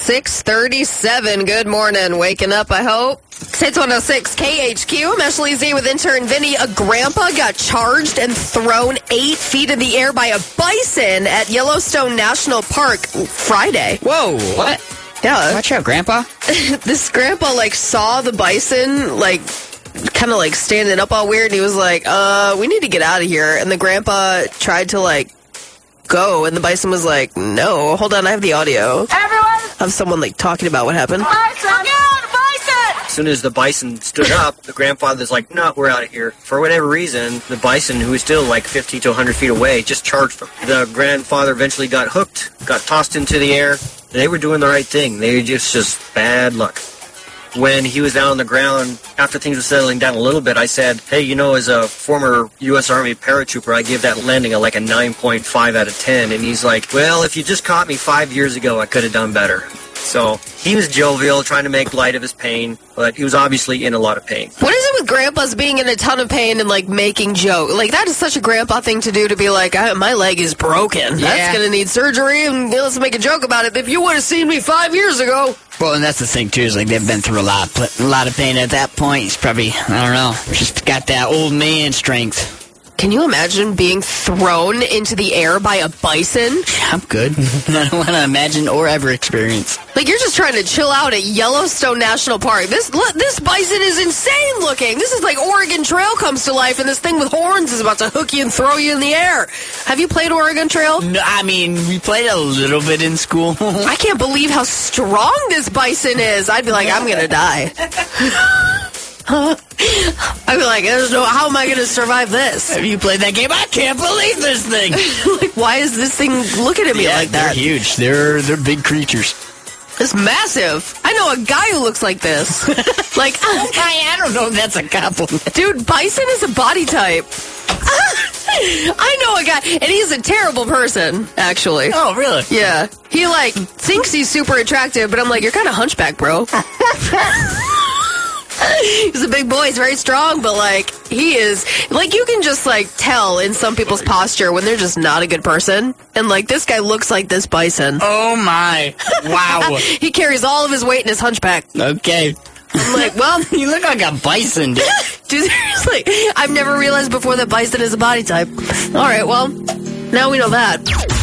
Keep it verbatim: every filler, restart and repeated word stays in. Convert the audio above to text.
six thirty-seven. Good morning. Waking up, I hope. It's one oh six K H Q. I'm Ashley Z with intern Vinny. A grandpa got charged and thrown eight feet in the air by a bison at Yellowstone National Park Friday. Whoa, what? Yeah. Watch out, Grandpa. This grandpa, like, saw the bison, like, kind of, like, standing up all weird, and he was like, uh, we need to get out of here. And the grandpa tried to, like, go, and the bison was like, no, hold on, I have the audio. Everyone! Of someone, like, talking about what happened. Bison! Bison! As soon as the bison stood up, the grandfather's like, no, we're out of here. For whatever reason, the bison, who was still like fifty to one hundred feet away, just charged them. The grandfather eventually got hooked, got tossed into the air. They were doing the right thing. They were just, just bad luck. When he was down on the ground, after things were settling down a little bit, I said, hey, you know, as a former U S Army paratrooper, I give that landing a, like a nine point five out of ten. And he's like, well, if you just caught me five years ago, I could have done better. So he was jovial, trying to make light of his pain, but he was obviously in a lot of pain. What is it with grandpas being in a ton of pain and, like, making jokes? Like, that is such a grandpa thing to do, to be like, I, my leg is broken. Yeah. That's going to need surgery, and let's make a joke about it. If you would have seen me five years ago. Well, and that's the thing, too, is like they've been through a lot, a lot of pain at that point. He's probably, I don't know, just got that old man strength. Can you imagine being thrown into the air by a bison? I'm good. I don't want to imagine or ever experience. Like, you're just trying to chill out at Yellowstone National Park. This look, this bison is insane looking. This is like Oregon Trail comes to life, and this thing with horns is about to hook you and throw you in the air. Have you played Oregon Trail? No, I mean, we played a little bit in school. I can't believe how strong this bison is. I'd be like, I'm going to die. I'd be like, there's no, how am I going to survive this? Have you played that game? I can't believe this thing. Like, why is this thing looking at me yeah, like that? They're huge. They're they're big creatures. It's massive. I know a guy who looks like this. Like, I, I don't know if that's a compliment. Dude, bison is a body type. I know a guy, and he's a terrible person, actually. Oh, really? Yeah. He, like, thinks he's super attractive, but I'm like, you're kind of hunchback, bro. He's a big boy. He's very strong, but, like, he is... Like, you can just, like, tell in some people's posture when they're just not a good person. And, like, this guy looks like this bison. Oh, my. Wow. He carries all of his weight in his hunchback. Okay. I'm like, well... You look like a bison, dude. Dude, seriously. I've never realized before that bison is a body type. All right, well, now we know that.